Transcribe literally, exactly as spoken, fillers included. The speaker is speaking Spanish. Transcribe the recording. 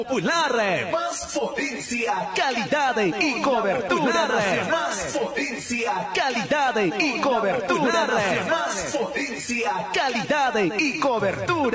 Popular, Más potencia, calidad y cobertura. más potencia, Calidad y cobertura. más potencia. Calidad y cobertura.